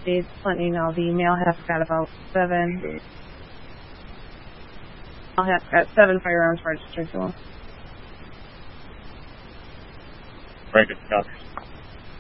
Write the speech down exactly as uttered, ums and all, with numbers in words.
States, letting you know the male has got about seven. Male has got seven firearms registered to him. Very good. Copy.